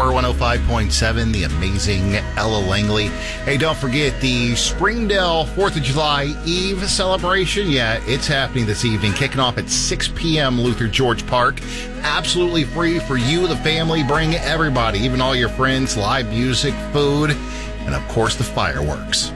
Power 105.7, the amazing Ella Langley. Hey, don't forget the Springdale 4th of July Eve celebration. Yeah, it's happening this evening, kicking off at 6 p.m. Luther George Park. Absolutely free for you, the family. Bring everybody, even all your friends, live music, food, and of course the fireworks.